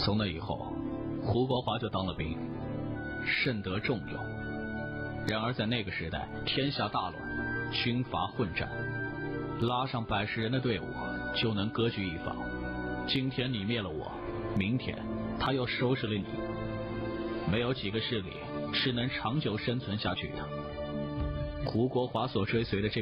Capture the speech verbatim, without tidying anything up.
从那以后，胡国华就当了兵，甚得重用。然而在那个时代，天下大乱，军阀混战，拉上百十人的队伍就能割据一方。今天你灭了我，明天他又收拾了你，没有几个势力是能长久生存下去的。胡国华所追随的这